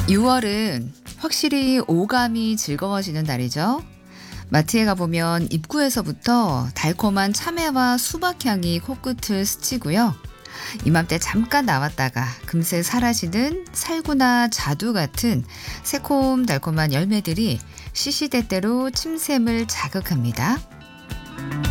6월은 확실히 오감이 즐거워지는 달이죠. 마트에 가보면 입구에서부터 달콤한 참외와 수박 향이 코끝을 스치고요. 이맘때 잠깐 나왔다가 금세 사라지는 살구나 자두 같은 새콤달콤한 열매들이 시시때때로 침샘을 자극합니다.